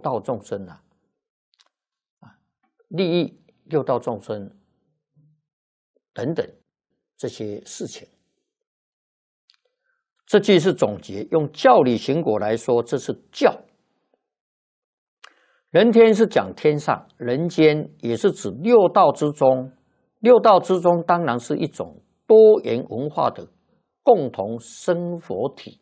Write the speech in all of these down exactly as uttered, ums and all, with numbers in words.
道众生啊，啊，利益六道众生等等这些事情。这句是总结，用教理行果来说，这是教。人天是讲天上，人间也是指六道之中。六道之中当然是一种多元文化的共同生活体。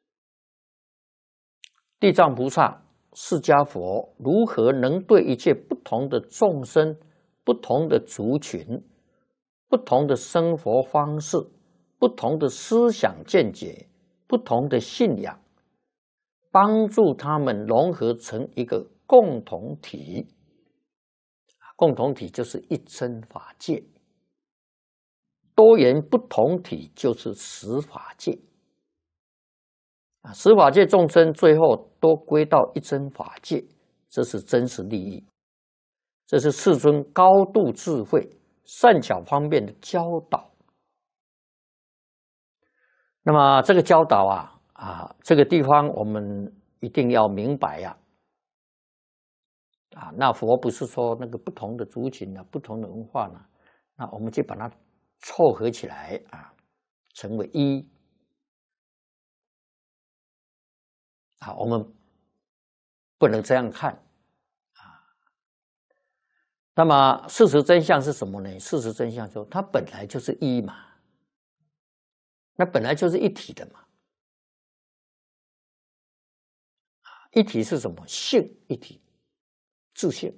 地藏菩萨、释迦佛如何能对一切不同的众生、不同的族群、不同的生活方式、不同的思想见解、不同的信仰，帮助他们融合成一个共同体？共同体就是一真法界，多元不同体就是十法界。啊，十法界众生最后都归到一真法界，这是真实利益，这是世尊高度智慧、善巧方便的教导。那么这个教导啊，啊，这个地方我们一定要明白呀、啊。啊，那佛不是说那个不同的族群啊、不同的文化呢，那我们就把它凑合起来啊，成为一。啊，我们不能这样看啊。那么事实真相是什么呢？事实真相说，它本来就是一嘛，那本来就是一体的嘛。一体是什么？性一体，自性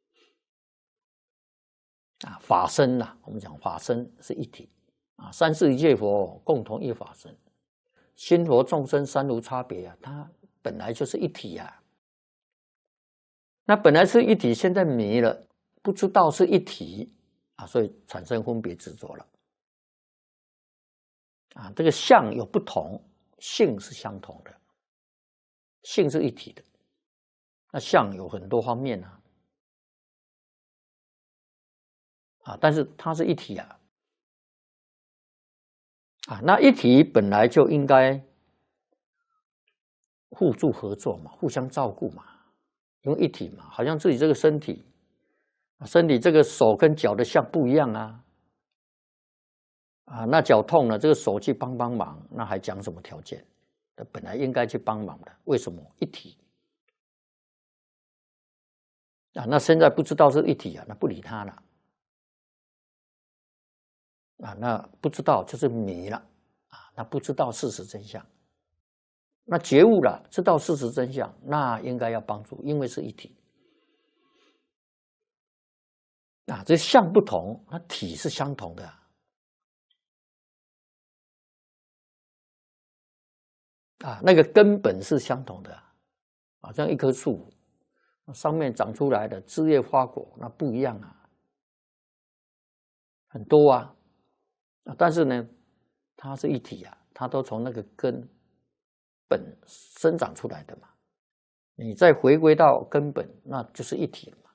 啊，法身呐、啊，我们讲法身是一体啊，三世一切佛共同一法身，心佛众生三无差别啊，它本来就是一体啊。那本来是一体，现在迷了，不知道是一体啊，所以产生分别执着了啊。这个相有不同，性是相同的，性是一体的。那相有很多方面啊，啊，但是它是一体啊，啊，那一体本来就应该互助合作嘛，互相照顾嘛，因为一体嘛，好像自己这个身体，身体这个手跟脚的相不一样啊，啊，那脚痛了，这个手去帮帮忙，那还讲什么条件？本来应该去帮忙的，为什么一体？啊，那现在不知道是一体啊，那不理他了，啊，那不知道就是迷了，啊，那不知道事实真相。那觉悟了，知道事实真相，那应该要帮助，因为是一体。啊，这相不同，那体是相同的。啊，那个根本是相同的。啊，像一棵树，上面长出来的枝叶花果，那不一样啊，很多啊。啊，但是呢，它是一体啊，它都从那个根本生长出来的嘛，你再回归到根本，那就是一体了嘛。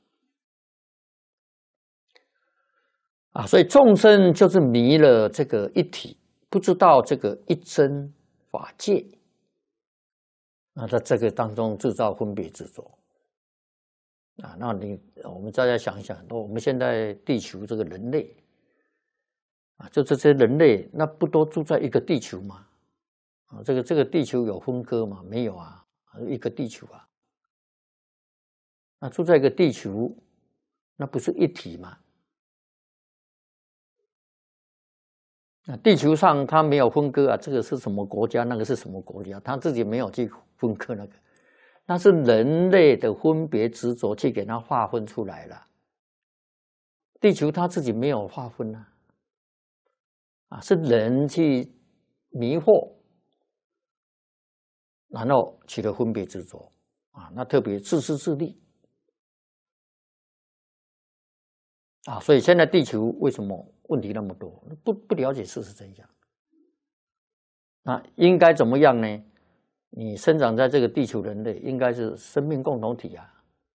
啊，所以众生就是迷了这个一体，不知道这个一真法界，那在这个当中制造分别执着。啊，那你我们大家想一想，我们现在地球这个人类，啊，就这些人类，那不都住在一个地球吗？啊，这个这个地球有分割吗？没有啊，一个地球啊。那住在一个地球，那不是一体吗？那地球上它没有分割啊，这个是什么国家，那个是什么国家，他自己没有去分割那个，那是人类的分别执着去给它划分出来了。地球他自己没有划分啊，啊，是人去迷惑，然后起了分别执着啊，那特别自私自利啊，所以现在地球为什么问题那么多？不不了解事实真相，那应该怎么样呢？你生长在这个地球人类，应该是生命共同体啊，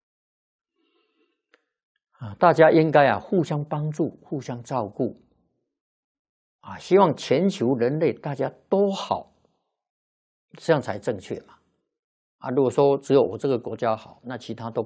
啊，大家应该啊互相帮助、互相照顾啊，希望全球人类大家都好，这样才正确嘛。 啊，如果说只有我这个国家好，那其他都